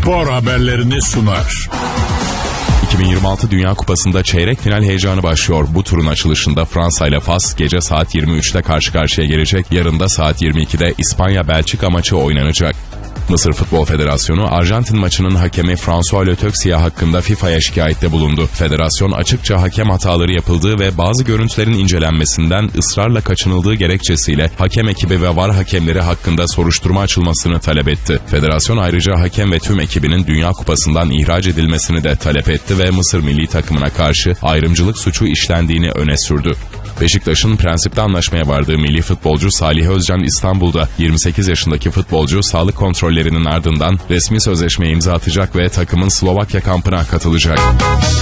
spor haberlerini sunar. 2026 Dünya Kupası'nda çeyrek final heyecanı başlıyor. Bu turun açılışında Fransa ile Fas gece saat 23'te karşı karşıya gelecek. Yarın da saat 22'de İspanya-Belçika maçı oynanacak. Mısır Futbol Federasyonu, Arjantin maçının hakemi François Le Tixier hakkında FIFA'ya şikayette bulundu. Federasyon açıkça hakem hataları yapıldığı ve bazı görüntülerin incelenmesinden ısrarla kaçınıldığı gerekçesiyle hakem ekibi ve VAR hakemleri hakkında soruşturma açılmasını talep etti. Federasyon ayrıca hakem ve tüm ekibinin Dünya Kupası'ndan ihraç edilmesini de talep etti ve Mısır milli takımına karşı ayrımcılık suçu işlendiğini öne sürdü. Beşiktaş'ın prensipte anlaşmaya vardığı milli futbolcu Salih Özcan İstanbul'da 28 yaşındaki futbolcu sağlık kontrollerinin ardından resmi sözleşmeye imza atacak ve takımın Slovakya kampına katılacak.